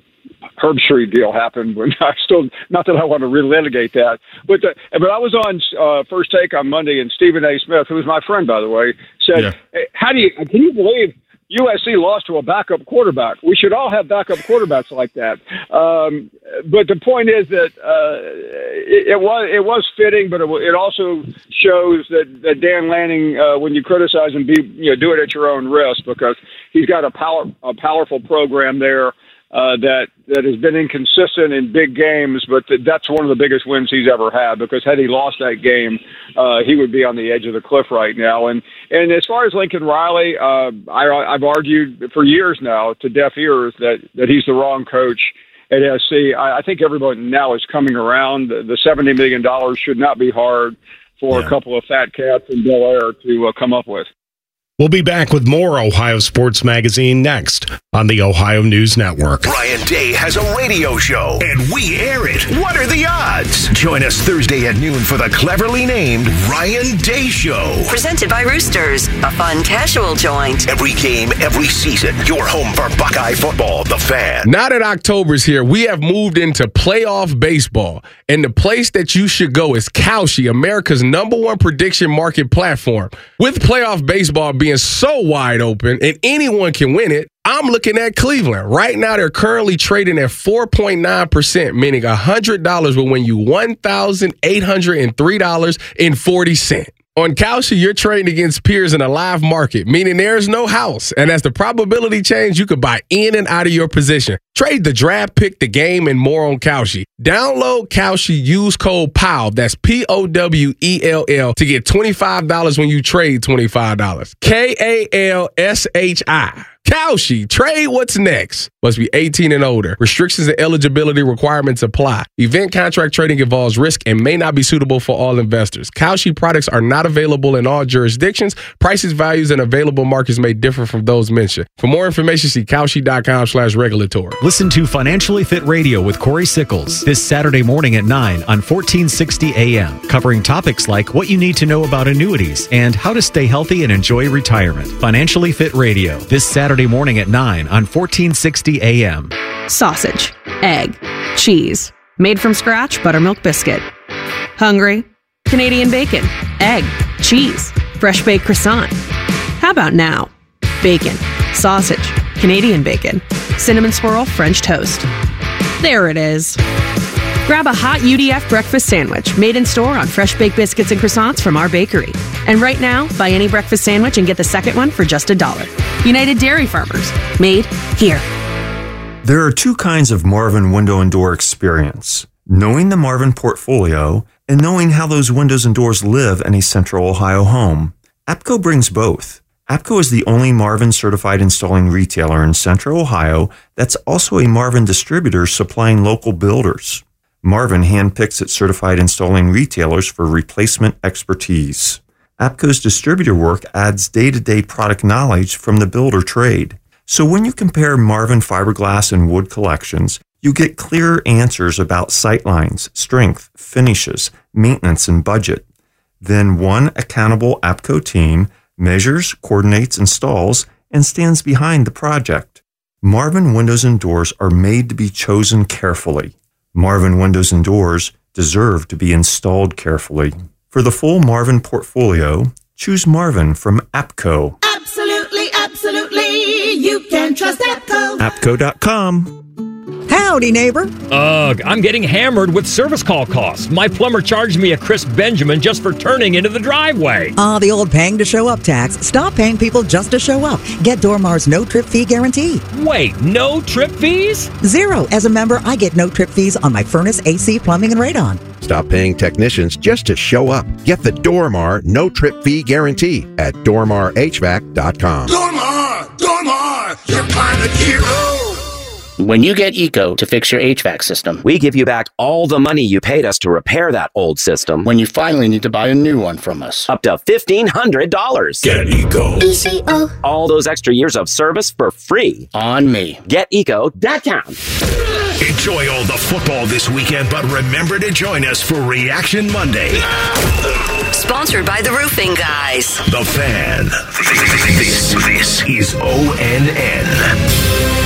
Herb Street deal happened. When I still, not that I want to relitigate that, but the, but I was on uh, First Take on Monday, and Stephen A. Smith, who was my friend, by the way, said, yeah. hey, "How do you can you believe U S C lost to a backup quarterback? We should all have backup quarterbacks like that." Um, but the point is that uh, it, it was it was fitting, but it, it also shows that, that Dan Lanning, uh, when you criticize him, be you know do it at your own risk, because he's got a power a powerful program there. Uh, that that has been inconsistent in big games, but th- that's one of the biggest wins he's ever had, because had he lost that game, uh, he would be on the edge of the cliff right now. And and as far as Lincoln Riley, uh, I, I've argued for years now to deaf ears that, that he's the wrong coach at S C. I, I think everyone now is coming around. The, the seventy million dollars should not be hard for yeah. a couple of fat cats in Bel Air to uh, come up with. We'll be back with more Ohio Sports Magazine next on the Ohio News Network. Ryan Day has a radio show, and we air it. What are the odds? Join us Thursday at noon for the cleverly named Ryan Day Show. Presented by Roosters, a fun casual joint. Every game, every season, your home for Buckeye football, The Fan. Now that October's here, we have moved into playoff baseball, and the place that you should go is Kalshi, America's number one prediction market platform. With playoff baseball being so wide open and anyone can win it, I'm looking at Cleveland. Right now, they're currently trading at four point nine percent, meaning one hundred dollars will win you one thousand eight hundred three dollars and forty cents. On Kalshi, you're trading against peers in a live market, meaning there's no house. And as the probability changes, you could buy in and out of your position. Trade the draft, pick the game, and more on Kalshi. Download Kalshi, use code P O W, that's P O W E L L, to get twenty-five dollars when you trade twenty-five dollars. K A L S H I. Kalshi, trade what's next. Must be eighteen and older. Restrictions and eligibility requirements apply. Event contract trading involves risk and may not be suitable for all investors. Kalshi products are not available in all jurisdictions. Prices, values, and available markets may differ from those mentioned. For more information, see Kalshi.com slash regulatory. Listen to Financially Fit Radio with Corey Sickles this Saturday morning at nine on fourteen sixty A M, covering topics like what you need to know about annuities and how to stay healthy and enjoy retirement. Financially Fit Radio this Saturday morning at nine on fourteen sixty A M. Sausage, egg, cheese, made from scratch buttermilk biscuit. Hungry? Canadian bacon, egg, cheese, fresh baked croissant. How about now? Bacon, sausage, Canadian bacon, cinnamon swirl French toast. There it is. Grab a hot U D F breakfast sandwich made in store on fresh baked biscuits and croissants from our bakery. And right now, buy any breakfast sandwich and get the second one for just a dollar. United Dairy Farmers. Made here. There are two kinds of Marvin window and door experience. Knowing the Marvin portfolio and knowing how those windows and doors live in a Central Ohio home. APCO brings both. APCO is the only Marvin certified installing retailer in Central Ohio that's also a Marvin distributor supplying local builders. Marvin handpicks its certified installing retailers for replacement expertise. APCO's distributor work adds day-to-day product knowledge from the builder trade. So when you compare Marvin fiberglass and wood collections, you get clearer answers about sightlines, strength, finishes, maintenance, and budget. Then one accountable APCO team measures, coordinates, installs, and stands behind the project. Marvin windows and doors are made to be chosen carefully. Marvin windows and doors deserve to be installed carefully. For the full Marvin portfolio, choose Marvin from APCO. Absolutely, absolutely. You can trust APCO. APCO dot com. Howdy, neighbor. Ugh, I'm getting hammered with service call costs. My plumber charged me a crisp Benjamin just for turning into the driveway. Ah, uh, the old paying to show up tax. Stop paying people just to show up. Get Dormar's no trip fee guarantee. Wait, no trip fees? Zero. As a member, I get no trip fees on my furnace, A C, plumbing, and radon. Stop paying technicians just to show up. Get the Dormar no trip fee guarantee at dormar h v a c dot com. Dormar! Dormar! Your climate hero! When you get ECO to fix your H V A C system, we give you back all the money you paid us to repair that old system. When you finally need to buy a new one from us, up to fifteen hundred dollars. Get ECO. E C O. All those extra years of service for free. On me. Get eco dot com. Enjoy all the football this weekend, but remember to join us for Reaction Monday. Sponsored by the Roofing Guys. The Fan. This, this is O N N.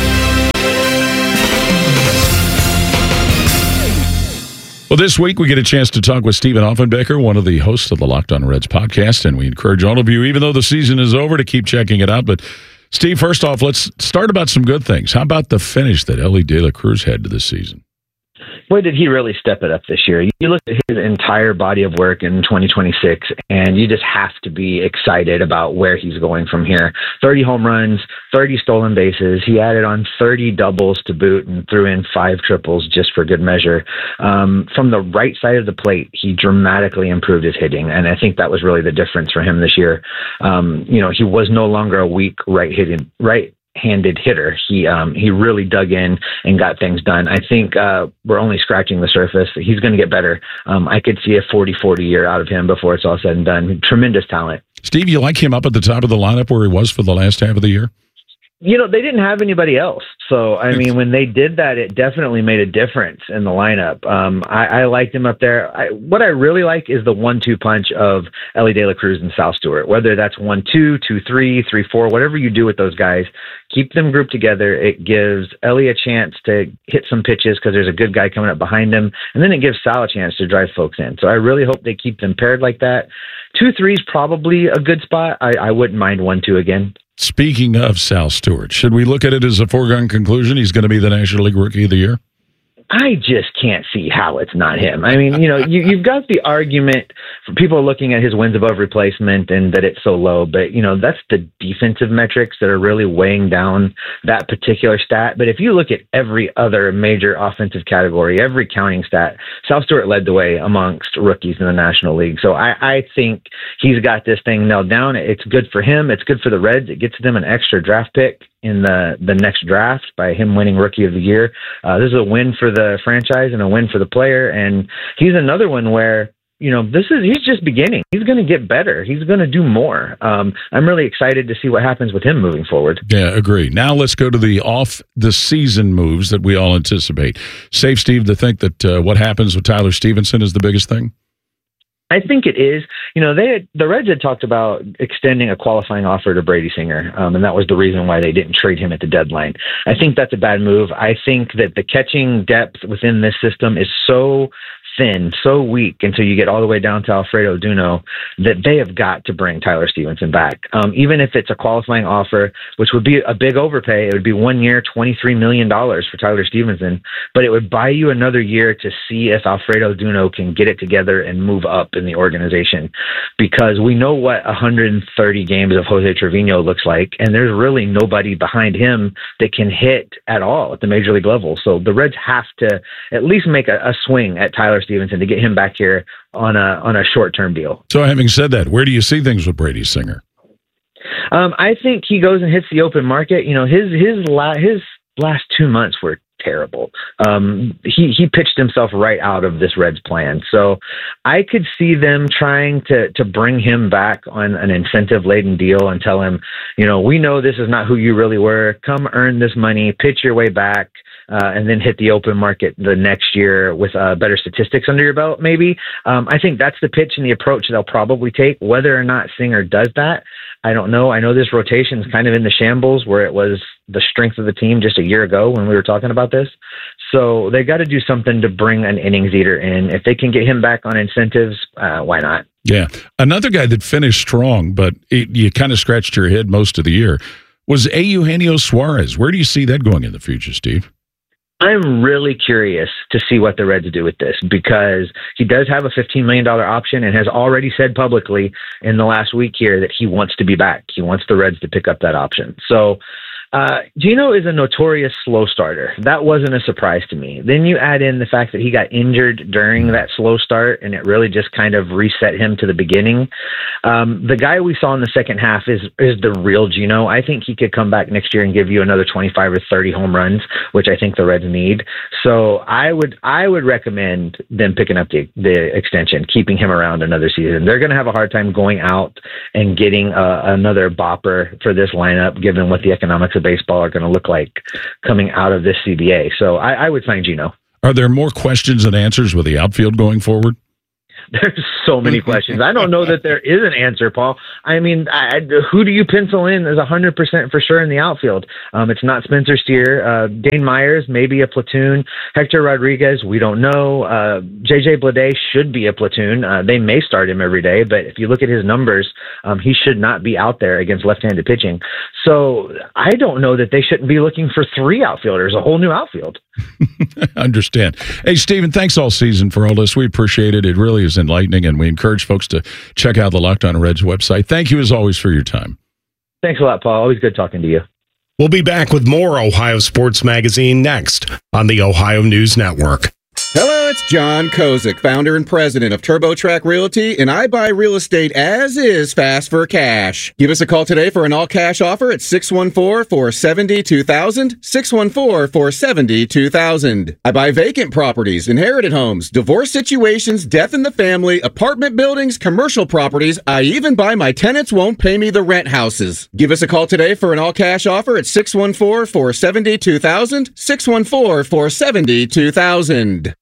Well, this week we get a chance to talk with Stephen Offenbaker, one of the hosts of the Locked On Reds podcast, and we encourage all of you, even though the season is over, to keep checking it out. But, Steve, first off, let's start about some good things. How about the finish that Elly De La Cruz had to this season? Boy, did he really step it up this year. You look at his entire body of work in twenty twenty-six, and you just have to be excited about where he's going from here. thirty home runs, thirty stolen bases. He added on thirty doubles to boot and threw in five triples just for good measure. Um, from the right side of the plate, he dramatically improved his hitting, and I think that was really the difference for him this year. Um, you know, he was no longer a weak right hitting right. handed hitter. He um, he really dug in and got things done. I think uh, we're only scratching the surface. He's going to get better. Um, I could see a forty forty year out of him before it's all said and done. Tremendous talent. Steve, you like him up at the top of the lineup where he was for the last half of the year? You know, they didn't have anybody else. So, I mean, when they did that, it definitely made a difference in the lineup. Um, I, I liked him up there. I, what I really like is the one two punch of Elly De La Cruz and Sal Stewart, whether that's one two, two three, three four, whatever you do with those guys, keep them grouped together. It gives Elly a chance to hit some pitches because there's a good guy coming up behind him, and then it gives Sal a chance to drive folks in. So I really hope they keep them paired like that. two three is probably a good spot. I, I wouldn't mind one two again. Speaking of Sal Stewart, should we look at it as a foregone conclusion he's going to be the National League Rookie of the Year? I just can't see how it's not him. I mean, you know, you, you've got the argument for people looking at his wins above replacement and that it's so low, but, you know, that's the defensive metrics that are really weighing down that particular stat. But if you look at every other major offensive category, every counting stat, Sal Stewart led the way amongst rookies in the National League. So I, I think he's got this thing nailed down. It's good for him. It's good for the Reds. It gets them an extra draft pick in the, the next draft by him winning Rookie of the Year. Uh, this is a win for the franchise and a win for the player. And he's another one where, you know, this is, he's just beginning. He's going to get better. He's going to do more. Um, I'm really excited to see what happens with him moving forward. Yeah, agree. Now let's go to the off the season moves that we all anticipate. Safe, Steve, to think that uh, what happens with Tyler Stevenson is the biggest thing? I think it is. You know, they had, the Reds had talked about extending a qualifying offer to Brady Singer, um, and that was the reason why they didn't trade him at the deadline. I think that's a bad move. I think that the catching depth within this system is so thin, so weak until you get all the way down to Alfredo Duno that they have got to bring Tyler Stevenson back. Um, even if it's a qualifying offer, which would be a big overpay, it would be one year, twenty-three million dollars for Tyler Stevenson, but it would buy you another year to see if Alfredo Duno can get it together and move up in the organization, because we know what one hundred thirty games of Jose Trevino looks like, and there's really nobody behind him that can hit at all at the major league level. So the Reds have to at least make a, a swing at Tyler Stevenson to get him back here on a on a short-term deal. So having said that, where do you see things with Brady Singer? Um, I think he goes and hits the open market. You know, his his la- his last two months were terrible. Um, he, he pitched himself right out of this Reds plan. So I could see them trying to, to bring him back on an incentive-laden deal and tell him, you know, we know this is not who you really were. Come earn this money, pitch your way back, uh, and then hit the open market the next year with uh, better statistics under your belt, maybe. Um, I think that's the pitch and the approach they'll probably take. Whether or not Singer does that, I don't know. I know this rotation is kind of in the shambles where it was the strength of the team just a year ago when we were talking about this. So they got to do something to bring an innings eater in. If they can get him back on incentives, uh, why not? Yeah. Another guy that finished strong, but it, you kind of scratched your head most of the year, was Eugenio Suarez. Where do you see that going in the future, Steve? I'm really curious to see what the Reds do with this, because he does have a fifteen million dollars option and has already said publicly in the last week here that he wants to be back. He wants the Reds to pick up that option. So Uh, Gino is a notorious slow starter. That wasn't a surprise to me. Then you add in the fact that he got injured during that slow start, and it really just kind of reset him to the beginning. Um, the guy we saw in the second half is is the real Gino. I think he could come back next year and give you another twenty-five or thirty home runs, which I think the Reds need. So I would I would recommend them picking up the, the extension, keeping him around another season. They're going to have a hard time going out and getting uh, another bopper for this lineup, given what the economics of baseball are going to look like coming out of this C B A. So I, I would sign Gino. Are there more questions than answers with the outfield going forward? There's so many questions. I don't know that there is an answer, Paul. I mean, I, who do you pencil in as one hundred percent for sure in the outfield? Um, it's not Spencer Steer. Uh, Dane Myers, maybe a platoon. Hector Rodriguez, we don't know. Uh, J J Bleday should be a platoon. Uh, they may start him every day, but if you look at his numbers, um, he should not be out there against left-handed pitching. So I don't know that they shouldn't be looking for three outfielders, a whole new outfield. Understand. Hey, Stephen, thanks all season for all this. We appreciate it. It really is enlightening, and we encourage folks to check out the Locked On Reds website. Thank you, as always, for your time. Thanks a lot, Paul. Always good talking to you. We'll be back with more Ohio Sports Magazine next on the Ohio News Network. Hello, it's John Kozik, founder and president of TurboTrack Realty, and I buy real estate as is, fast for cash. Give us a call today for an all-cash offer at six one four, four seven zero, two thousand, six one four, four seven zero, two thousand. I buy vacant properties, inherited homes, divorce situations, death in the family, apartment buildings, commercial properties. I even buy my tenants won't pay me the rent houses. Give us a call today for an all-cash offer at six one four, four seven zero, two thousand, six one four, four seven zero, two thousand.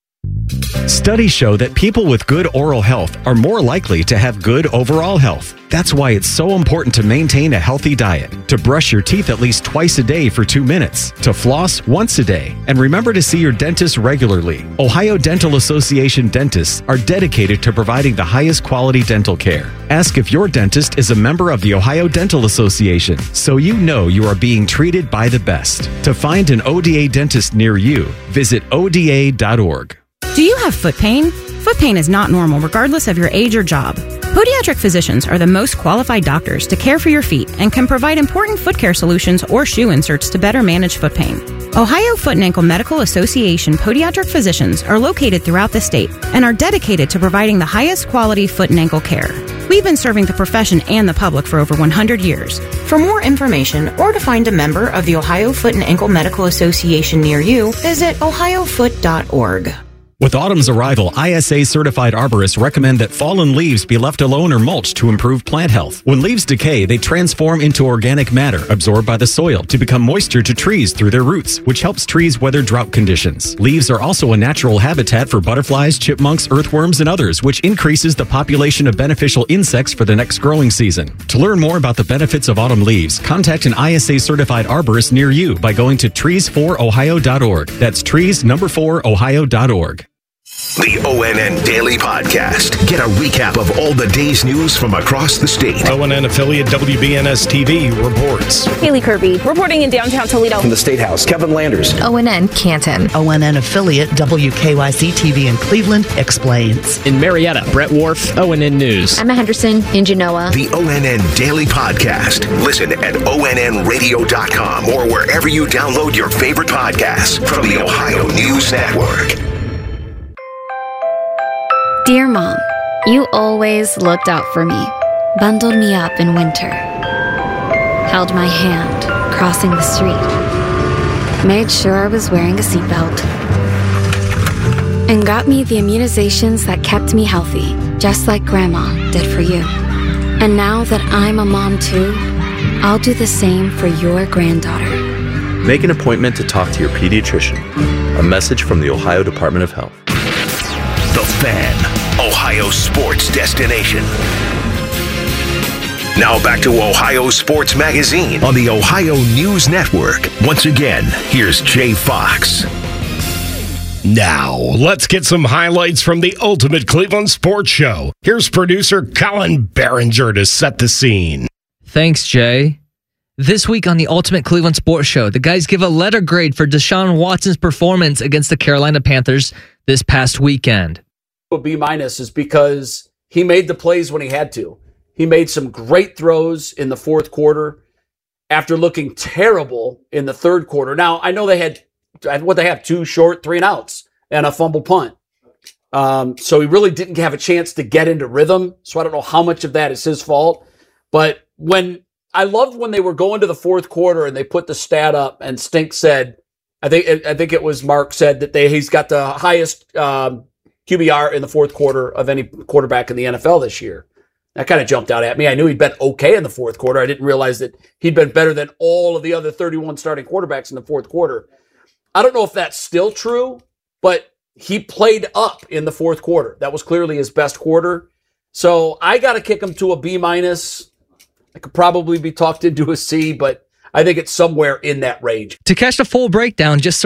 Studies show that people with good oral health are more likely to have good overall health. That's why it's so important to maintain a healthy diet, to brush your teeth at least twice a day for two minutes, to floss once a day, and remember to see your dentist regularly. Ohio Dental Association dentists are dedicated to providing the highest quality dental care. Ask if your dentist is a member of the Ohio Dental Association so you know you are being treated by the best. To find an O D A dentist near you, visit O D A dot org. Do you have foot pain? Foot pain is not normal regardless of your age or job. Podiatric physicians are the most qualified doctors to care for your feet and can provide important foot care solutions or shoe inserts to better manage foot pain. Ohio Foot and Ankle Medical Association podiatric physicians are located throughout the state and are dedicated to providing the highest quality foot and ankle care. We've been serving the profession and the public for over one hundred years. For more information or to find a member of the Ohio Foot and Ankle Medical Association near you, visit ohio foot dot org. With autumn's arrival, I S A-certified arborists recommend that fallen leaves be left alone or mulched to improve plant health. When leaves decay, they transform into organic matter absorbed by the soil to become moisture to trees through their roots, which helps trees weather drought conditions. Leaves are also a natural habitat for butterflies, chipmunks, earthworms, and others, which increases the population of beneficial insects for the next growing season. To learn more about the benefits of autumn leaves, contact an I S A-certified arborist near you by going to trees four ohio dot org. That's trees number four ohio dot org. The O N N Daily Podcast. Get a recap of all the day's news from across the state. O N N affiliate W B N S T V reports. Haley Kirby reporting in downtown Toledo. From the State House, Kevin Landers. O N N Canton. O N N affiliate W K Y C T V in Cleveland explains. In Marietta, Brett Wharf, O N N News. Emma Henderson in Genoa. The O N N Daily Podcast. Listen at O N N radio dot com or wherever you download your favorite podcasts from the Ohio News Network. Dear Mom, you always looked out for me, bundled me up in winter, held my hand crossing the street, made sure I was wearing a seatbelt, and got me the immunizations that kept me healthy, just like Grandma did for you. And now that I'm a mom too, I'll do the same for your granddaughter. Make an appointment to talk to your pediatrician. A message from the Ohio Department of Health. The Fan, Ohio sports destination. Now back to Ohio Sports Magazine on the Ohio News Network. Once again, here's Jay Fox. Now, let's get some highlights from the Ultimate Cleveland Sports Show. Here's producer Colin Behringer to set the scene. Thanks, Jay. This week on the Ultimate Cleveland Sports Show, the guys give a letter grade for Deshaun Watson's performance against the Carolina Panthers this past weekend. A B minus is because he made the plays when he had to. He made some great throws in the fourth quarter after looking terrible in the third quarter. Now, I know they had, what they have, two short, three and outs and a fumble punt. Um, so he really didn't have a chance to get into rhythm. So I don't know how much of that is his fault. But when I loved when they were going to the fourth quarter and they put the stat up and Stink said, I think I think it was Mark said that they he's got the highest um, Q B R in the fourth quarter of any quarterback in the N F L this year. That kind of jumped out at me. I knew he'd been okay in the fourth quarter. I didn't realize that he'd been better than all of the other thirty-one starting quarterbacks in the fourth quarter. I don't know if that's still true, but he played up in the fourth quarter. That was clearly his best quarter. So I got to kick him to a B minus. I could probably be talked into a C, but I think it's somewhere in that range. To catch the full breakdown, just